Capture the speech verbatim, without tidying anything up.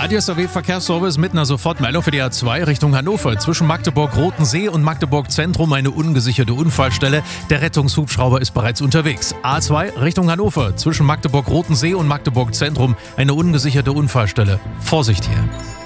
Radio S R W Verkehrsservice mit einer Sofortmeldung für die A zwei Richtung Hannover. Zwischen Magdeburg-Rotensee und Magdeburg-Zentrum eine ungesicherte Unfallstelle. Der Rettungshubschrauber ist bereits unterwegs. A zwei Richtung Hannover. Zwischen Magdeburg-Rotensee und Magdeburg-Zentrum eine ungesicherte Unfallstelle. Vorsicht hier.